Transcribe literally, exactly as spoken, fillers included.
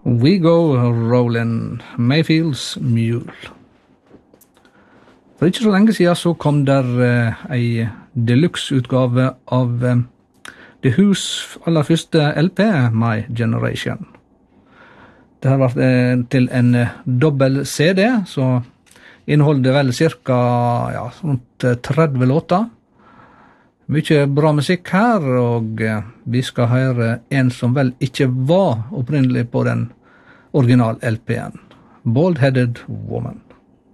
We Go Rollin', Mayfields Mule. For ikke så lenge siden så kom der uh, ei deluxe-utgave av uh, The Who's aller første L P, My Generation. Det har vært uh, til en uh, dobbel C D, så inneholder vel cirka ja, rundt uh, tretti låter. Mye bra musikk her, og uh, vi skal høre en som vel ikke var opprinnelig på den original L P-en. Bald-Headed Woman.